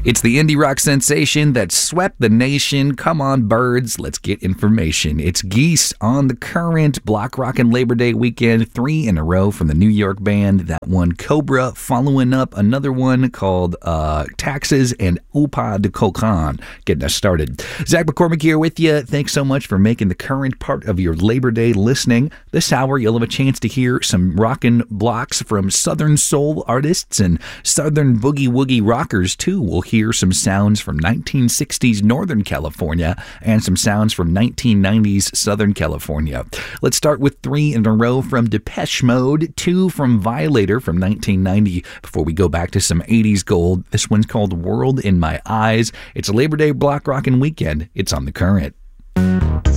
It's the indie rock sensation that swept the nation. Come on, birds, let's get information. It's Geese on the Current, Block Rockin' Labor Day weekend, 3 in a row from the New York band. That one, Cobra, following up another one called Taxes and Upa de Cocan, getting us started. Zach McCormick here with you. Thanks so much for making the Current part of your Labor Day listening. This hour, you'll have a chance to hear some rockin' blocks from Southern soul artists and Southern boogie-woogie rockers, too. We'll hear some sounds from 1960s Northern California and some sounds from 1990s Southern California. Let's start with 3 in a row from Depeche Mode, 2 from Violator from 1990, before we go back to some 80s gold. This one's called World in My Eyes. It's a Labor Day block rockin' weekend. It's on the Current.